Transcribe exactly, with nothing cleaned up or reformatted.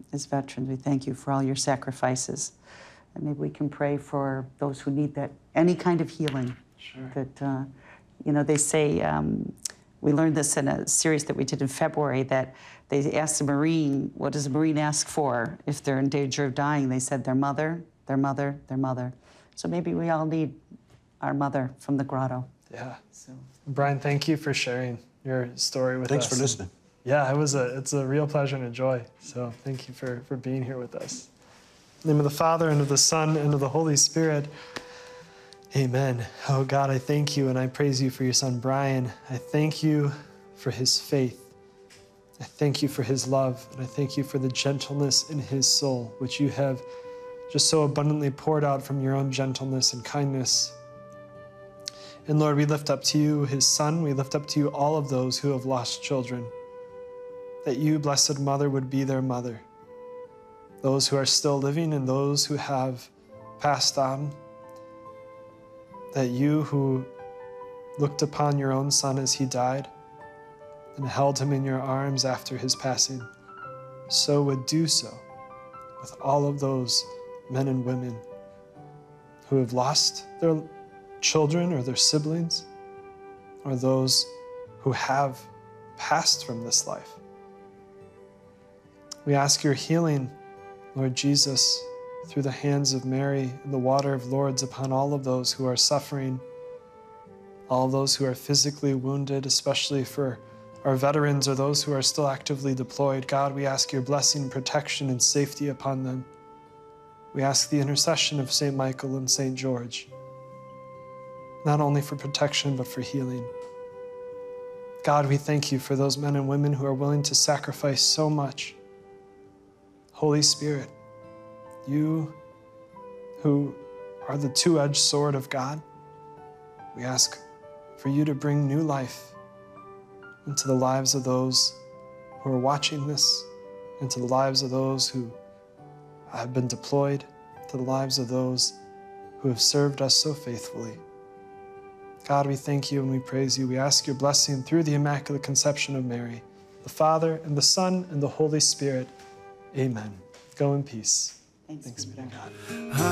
as veterans. We thank you for all your sacrifices. And maybe we can pray for those who need that, any kind of healing. Sure. That, uh, you know, they say, um, we learned this in a series that we did in February, that they asked a Marine, what does a Marine ask for if they're in danger of dying? They said their mother, their mother, their mother. So maybe we all need our mother from the grotto. Yeah. So. Brian, thank you for sharing your story with Thanks us. for listening. Yeah, it was a, it's a real pleasure and a joy. So thank you for, for being here with us. In the name of the Father, and of the Son, and of the Holy Spirit, amen. Oh God, I thank you and I praise you for your son, Brian. I thank you for his faith. I thank you for his love, and I thank you for the gentleness in his soul, which you have just so abundantly poured out from your own gentleness and kindness. And Lord, we lift up to you his son. We lift up to you all of those who have lost children, that you, Blessed Mother, would be their mother. Those who are still living and those who have passed on, that you who looked upon your own son as he died and held him in your arms after his passing, so would do so with all of those men and women who have lost their children or their siblings, or those who have passed from this life. We ask your healing, Lord Jesus, through the hands of Mary and the water of Lourdes upon all of those who are suffering, all those who are physically wounded, especially for our veterans or those who are still actively deployed. God, we ask your blessing, protection, and safety upon them. We ask the intercession of Saint Michael and Saint George, not only for protection, but for healing. God, we thank you for those men and women who are willing to sacrifice so much. Holy Spirit, you who are the two-edged sword of God, we ask for you to bring new life into the lives of those who are watching this, into the lives of those who have been deployed, to the lives of those who have served us so faithfully. God, we thank you and we praise you. We ask your blessing through the Immaculate Conception of Mary, the Father and the Son and the Holy Spirit. Amen. Go in peace. Thanks, Thanks be to God.